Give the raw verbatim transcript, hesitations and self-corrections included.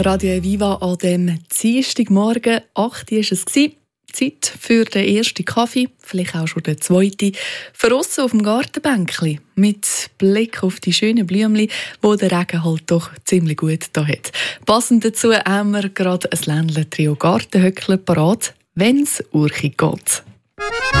Radio Viva an dem Dienstagmorgen, acht Uhr war es. Zeit für den ersten Kaffee, vielleicht auch schon den zweiten. Draussen auf dem Gartenbänkli mit Blick auf die schönen Blümchen, die der Regen halt doch ziemlich gut da hat. Passend dazu haben wir gerade ein Ländle-Trio Gartenhöckle parat, wenn es urchig geht.